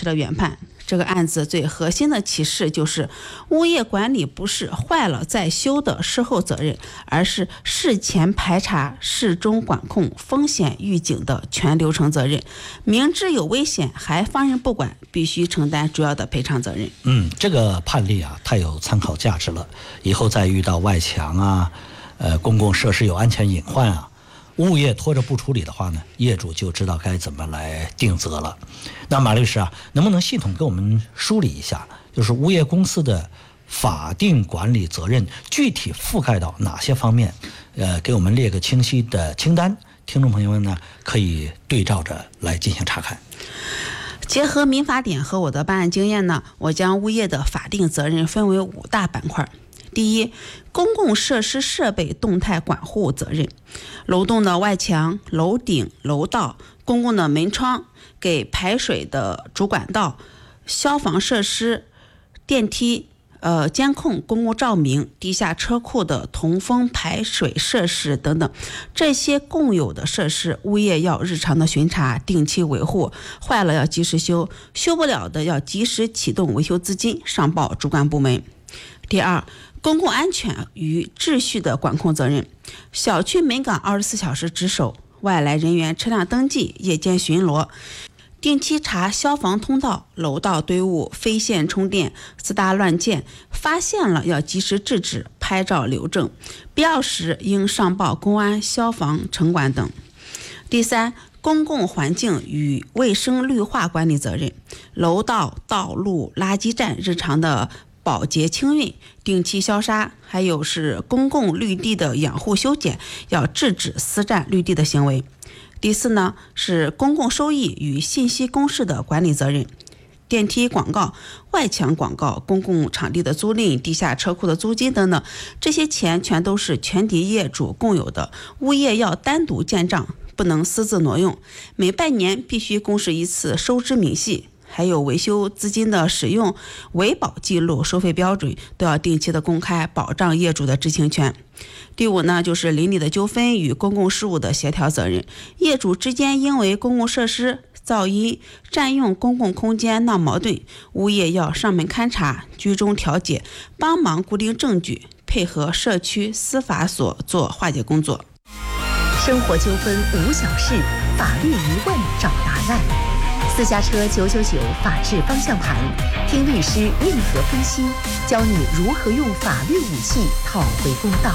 持了原判。这个案子最核心的启示就是，物业管理不是坏了再修的事后责任，而是事前排查、事中管控、风险预警的全流程责任。明知有危险还放任不管，必须承担主要的赔偿责任。 这个判例啊，太有参考价值了。以后再遇到外墙啊、公共设施有安全隐患啊，物业拖着不处理的话呢，业主就知道该怎么来定责了。那马律师啊，能不能系统给我们梳理一下，就是物业公司的法定管理责任具体覆盖到哪些方面？给我们列个清晰的清单，听众朋友们呢可以对照着来进行查看。 结合民法典和我的办案经验呢，我将物业的法定责任分为5大板块。第一，公共设施设备动态管护责任，楼栋的外墙、楼顶、楼道、公共的门窗、给排水的主管道、消防设施、电梯、监控公共照明、地下车库的通风排水设施等等，这些共有的设施，物业要日常的巡查，定期维护，坏了要及时修，修不了的要及时启动维修资金，上报主管部门。第二，公共安全与秩序的管控责任，小区门岗24小时值守，外来人员车辆登记，夜间巡逻，定期查消防通道、楼道堆物、非线充电、自搭乱建，发现了要及时制止，拍照留证，必要时应上报公安、消防、城管等。第三，公共环境与卫生绿化管理责任，楼道、道路、垃圾站日常的保洁清运，定期消杀，还有是公共绿地的养护修剪，要制止私占绿地的行为。第四呢，是公共收益与信息公示的管理责任，电梯广告、外墙广告、公共场地的租赁、地下车库的租金等等，这些钱全都是全体业主共有的，物业要单独建账，不能私自挪用，每半年必须公示一次收支明细。还有维修资金的使用、维保记录、收费标准都要定期的公开，保障业主的知情权。第五呢，就是邻里的纠纷与公共事务的协调责任，业主之间因为公共设施、噪音、占用公共空间闹矛盾，物业要上门勘查，居中调解，帮忙固定证据，配合社区司法所做化解工作。 生活纠纷无小事，法律疑问找答案。私家车999法治方向盘，听律师硬核分析，教你如何用法律武器讨回公道。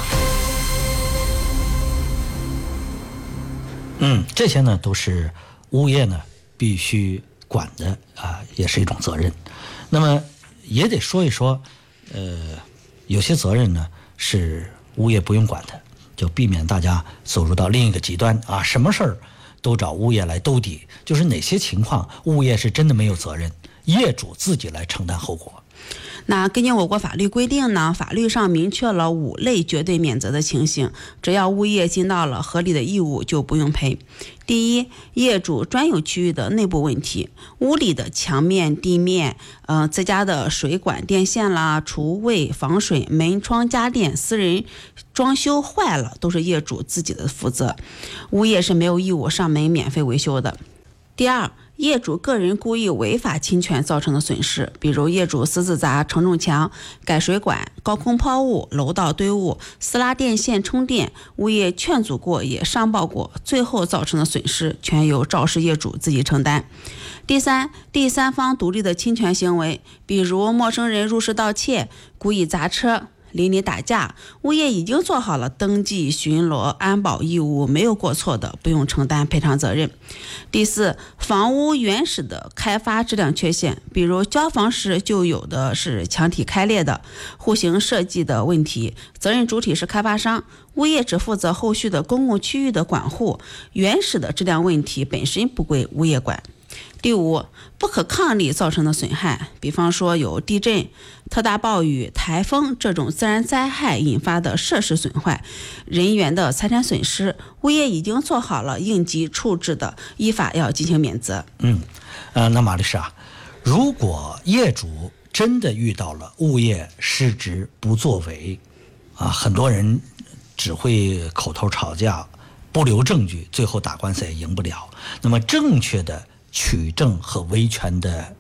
这些呢都是物业呢必须管的啊，也是一种责任。那么也得说一说，有些责任呢是物业不用管的，就避免大家走入到另一个极端啊，什么事儿都找物业来兜底，就是哪些情况物业是真的没有责任，业主自己来承担后果。 那根据我国法律规定呢，法律上明确了5类绝对免责的情形，只要物业尽到了合理的义务就不用赔。第一，业主专有区域的内部问题，屋里的墙面、地面、自家的水管、电线啦、厨卫、防水、门窗、家电、私人装修坏了，都是业主自己的负责，物业是没有义务上门免费维修的。第二，业主个人故意违法侵权造成的损失，比如业主私自砸承重墙、改水管、高空抛物、楼道堆物、私拉电线充电，物业劝阻过也上报过，最后造成的损失全由肇事业主自己承担。第三，第三方独立的侵权行为，比如陌生人入室盗窃、故意砸车、邻里打架，物业已经做好了登记、巡逻、安保义务，没有过错的，不用承担赔偿责任。第四，房屋原始的开发质量缺陷，比如交房时就有的是墙体开裂的、户型设计的问题，责任主体是开发商，物业只负责后续的公共区域的管护，原始的质量问题本身不归物业管。第五，不可抗力造成的损害，比方说有地震、特大暴雨、台风这种自然灾害引发的设施损坏、人员的财产损失，物业已经做好了应急处置的，依法要进行免责。 那马律师啊，如果业主真的遇到了物业失职不作为啊，很多人只会口头吵架，不留证据，最后打官司也赢不了。那么正确的取证和维权的